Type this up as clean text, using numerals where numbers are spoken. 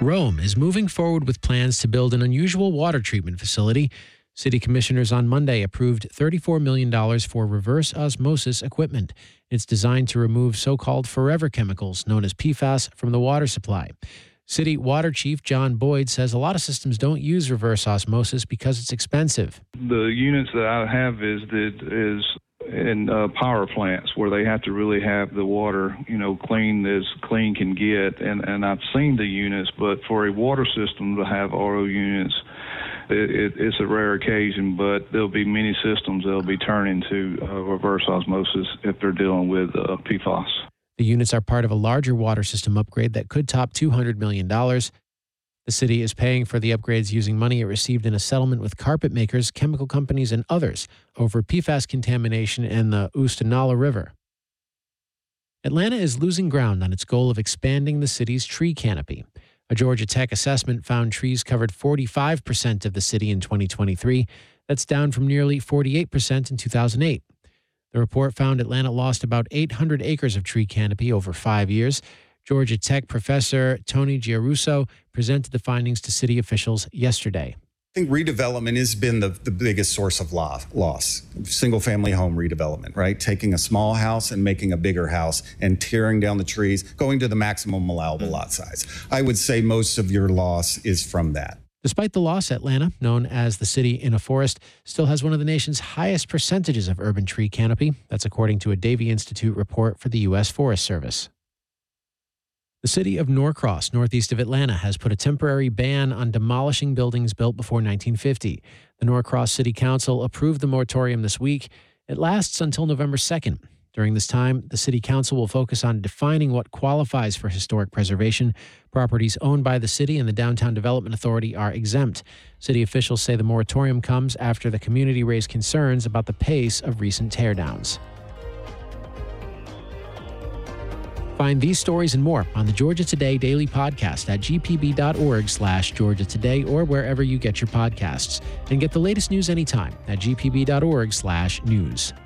Rome is moving forward with plans to build an unusual water treatment facility. City commissioners on Monday approved $34 million for reverse osmosis equipment. It's designed to remove so-called forever chemicals known as PFAS from the water supply. City Water Chief John Boyd says a lot of systems don't use reverse osmosis because it's expensive. The units that I have is in power plants where they have to really have the water, clean as clean can get. And I've seen the units, but for a water system to have RO units, it's a rare occasion, but there'll be many systems that'll be turning to reverse osmosis if they're dealing with PFAS. The units are part of a larger water system upgrade that could top $200 million. The city is paying for the upgrades using money it received in a settlement with carpet makers, chemical companies, and others over PFAS contamination in the Oostenaula River. Atlanta is losing ground on its goal of expanding the city's tree canopy. A Georgia Tech assessment found trees covered 45% of the city in 2023. That's down from nearly 48% in 2008. The report found Atlanta lost about 800 acres of tree canopy over 5 years. Georgia Tech professor Tony Giarrusso presented the findings to city officials yesterday. I think redevelopment has been the biggest source of loss. Single-family home redevelopment, right? Taking a small house and making a bigger house and tearing down the trees, going to the maximum allowable lot size. I would say most of your loss is from that. Despite the loss, Atlanta, known as the city in a forest, still has one of the nation's highest percentages of urban tree canopy. That's according to a Davie Institute report for the U.S. Forest Service. The city of Norcross, northeast of Atlanta, has put a temporary ban on demolishing buildings built before 1950. The Norcross City Council approved the moratorium this week. It lasts until November 2nd. During this time, the City Council will focus on defining what qualifies for historic preservation. Properties owned by the city and the Downtown Development Authority are exempt. City officials say the moratorium comes after the community raised concerns about the pace of recent teardowns. Find these stories and more on the Georgia Today Daily Podcast at gpb.org/Georgia Today or wherever you get your podcasts. And get the latest news anytime at gpb.org/news.